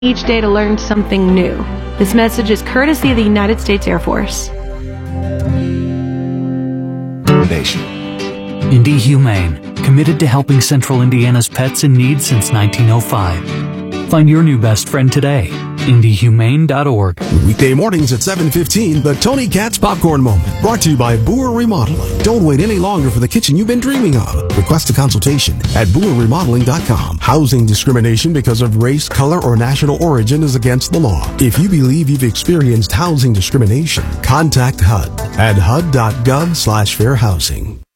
each day to learn something new. This message is courtesy of the United States Air Force. Nation. Indy Humane, committed to helping Central Indiana's pets in need since 1905. Find your new best friend today. IndyHumane.org. Weekday mornings at 7:15, the Tony Katz Popcorn Moment. Brought to you by Boer Remodeling. Don't wait any longer for the kitchen you've been dreaming of. Request a consultation at BoerRemodeling.com. Housing discrimination because of race, color, or national origin is against the law. If you believe you've experienced housing discrimination, contact HUD at hud.gov/fairhousing.